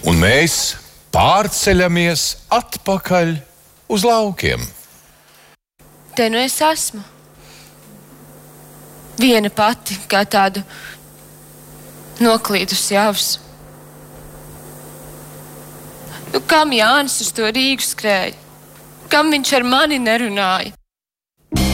Un mēs pārceļamies atpakaļ uz laukiem. Te nu es esmu. Viena pati, kā tādu noklīdusi javs. Nu, kam Jānis uz to Rīgu skrēja? Kam viņš ar mani nerunāja?